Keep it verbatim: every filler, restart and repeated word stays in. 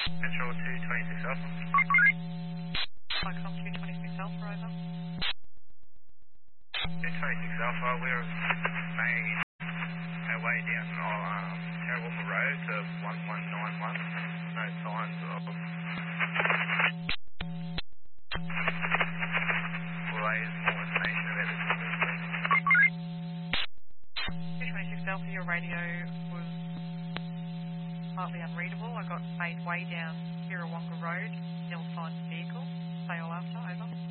Metro two twenty-six Alpha. Micron two twenty-six Alpha, over. two twenty-six Alpha, we're making our way down on um, Terrawilma Road to one one nine one. No signs of delays, more information about this. two twenty-six Alpha, your radio was partly unreadable. I got made way down Kirawonga Road, nil signs vehicle. Say all after, over.